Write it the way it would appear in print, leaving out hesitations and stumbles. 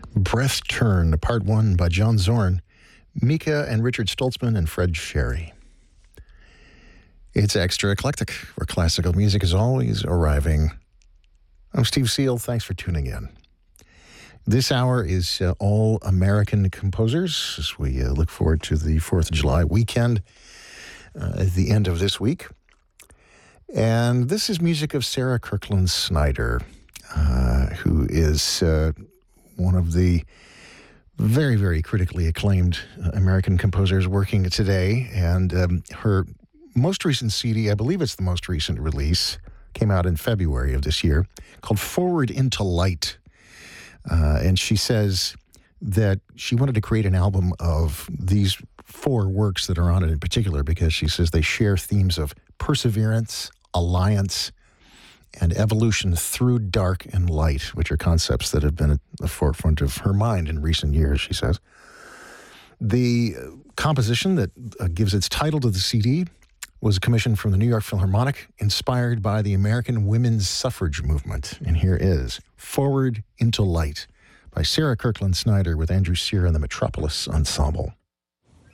Breath Turn, Part 1 by John Zorn, Mika and Richard Stoltzman, and Fred Sherry. It's extra eclectic, where classical music is always arriving. I'm Steve Seal. Thanks for tuning in. This hour is all American composers as we look forward to the 4th of July weekend at the end of this week. And this is music of Sarah Kirkland Snyder, who is one of the very, very critically acclaimed American composers working today. And her most recent CD, I believe it's the most recent release, came out in February of this year, called Forward into Light. And she says that she wanted to create an album of these 4 works that are on it in particular because she says they share themes of perseverance, alliance, and evolution through dark and light, which are concepts that have been at the forefront of her mind in recent years, she says. The composition that gives its title to the CD was commissioned from the New York Philharmonic, inspired by the American women's suffrage movement. And here is Forward into Light by Sarah Kirkland Snyder with Andrew Sear and the Metropolis Ensemble.